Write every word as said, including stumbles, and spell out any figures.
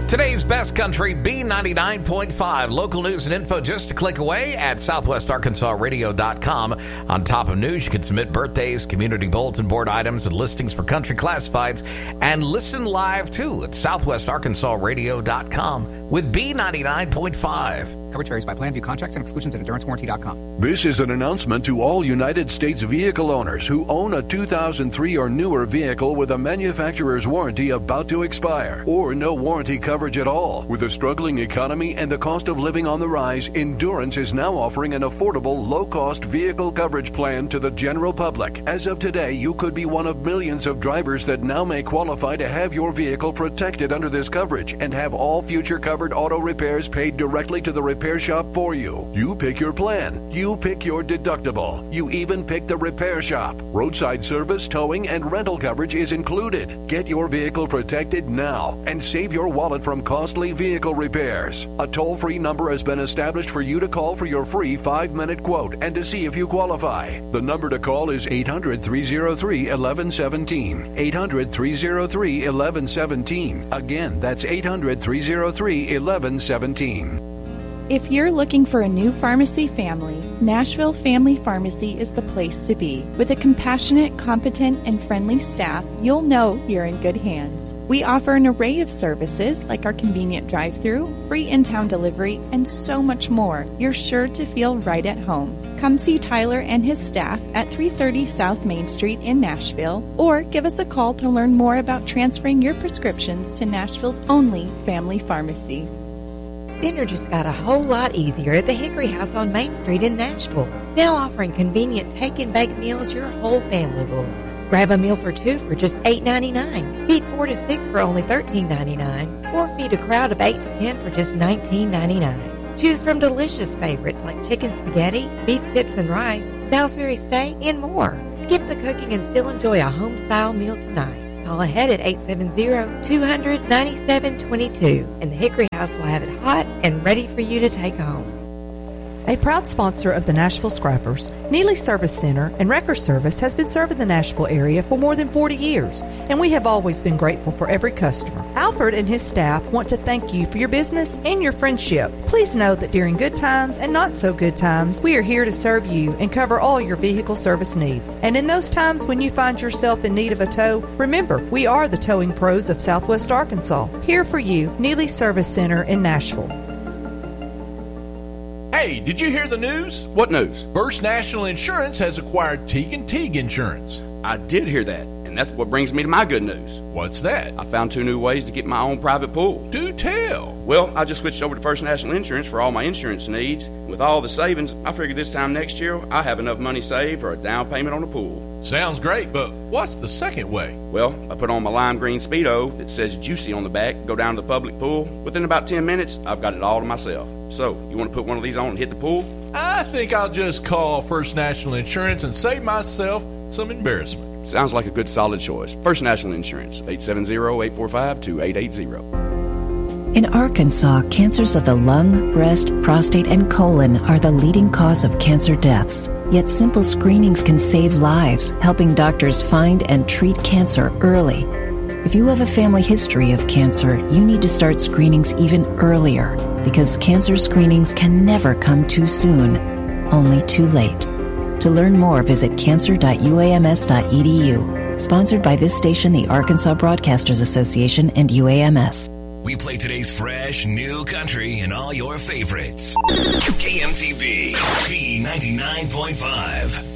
Today's best country, B ninety-nine point five. Local news and info just a click away at southwest arkansas radio dot com. On top of news, you can submit birthdays, community bulletin board items, and listings for country classifieds. And listen live, too, at southwest arkansas radio dot com with B ninety-nine point five. Coverage varies by plan. View contracts and exclusions at endurance warranty dot com. This is an announcement to all United States vehicle owners who own a two thousand three or newer vehicle with a manufacturer's warranty about to expire, or no warranty coverage at all. With a struggling economy and the cost of living on the rise, Endurance is now offering an affordable, low-cost vehicle coverage plan to the general public. As of today, you could be one of millions of drivers that now may qualify to have your vehicle protected under this coverage and have all future covered auto repairs paid directly to the repair repair shop for you. You pick your plan. You pick your deductible. You even pick the repair shop. Roadside service, towing, and rental coverage is included. Get your vehicle protected now and save your wallet from costly vehicle repairs. A toll-free number has been established for you to call for your free five-minute quote and to see if you qualify. The number to call is eight hundred, three oh three, one one one seven. eight hundred, three oh three, one one one seven. Again, that's eight hundred, three oh three, one one one seven. If you're looking for a new pharmacy family, Nashville Family Pharmacy is the place to be. With a compassionate, competent, and friendly staff, you'll know you're in good hands. We offer an array of services like our convenient drive-thru, free in-town delivery, and so much more. You're sure to feel right at home. Come see Tyler and his staff at three thirty South Main Street in Nashville, or give us a call to learn more about transferring your prescriptions to Nashville's only family pharmacy. Dinner just got a whole lot easier at the Hickory House on Main Street in Nashville. Now offering convenient take-and-bake meals your whole family will love. Grab a meal for two for just eight ninety-nine. Feed four to six for only thirteen ninety-nine. Or feed a crowd of eight to ten for just nineteen ninety-nine. Choose from delicious favorites like chicken spaghetti, beef tips and rice, Salisbury steak, and more. Skip the cooking and still enjoy a home-style meal tonight. Call ahead at eight seven zero, two hundred, ninety-seven twenty-two, and the Hickory House will have it hot and ready for you to take home. A proud sponsor of the Nashville Scrappers, Neely Service Center and Wrecker Service has been serving the Nashville area for more than forty years, and we have always been grateful for every customer. Alfred and his staff want to thank you for your business and your friendship. Please know that during good times and not so good times, we are here to serve you and cover all your vehicle service needs. And in those times when you find yourself in need of a tow, remember, we are the towing pros of Southwest Arkansas. Here for you, Neely Service Center in Nashville. Hey, did you hear the news? What news? First National Insurance has acquired Teague and Teague Insurance. I did hear that, and that's what brings me to my good news. What's that? I found two new ways to get my own private pool. Do tell. Well, I just switched over to First National Insurance for all my insurance needs. With all the savings, I figured this time next year I'll have enough money saved for a down payment on a pool. Sounds great, but what's the second way? Well, I put on my lime green Speedo that says Juicy on the back, go down to the public pool. Within about ten minutes, I've got it all to myself. So, you want to put one of these on and hit the pool? I think I'll just call First National Insurance and save myself some embarrassment. Sounds like a good solid choice. First National Insurance, eight seven zero, eight four five, two eight eight zero. In Arkansas, cancers of the lung, breast, prostate, and colon are the leading cause of cancer deaths. Yet simple screenings can save lives, helping doctors find and treat cancer early. If you have a family history of cancer, you need to start screenings even earlier, because cancer screenings can never come too soon, only too late. To learn more, visit cancer dot u a m s dot e d u. Sponsored by this station, the Arkansas Broadcasters Association, and U A M S. We play today's fresh, new country and all your favorites. K M T B, B ninety-nine point five.